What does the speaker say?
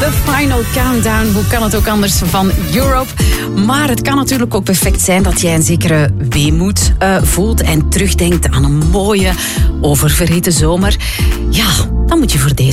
The Final Countdown, hoe kan het ook anders, van Europe. Maar het kan natuurlijk ook perfect zijn dat jij een zekere weemoed voelt en terugdenkt aan een mooie, oververhete zomer. Ja, dan moet je voor deze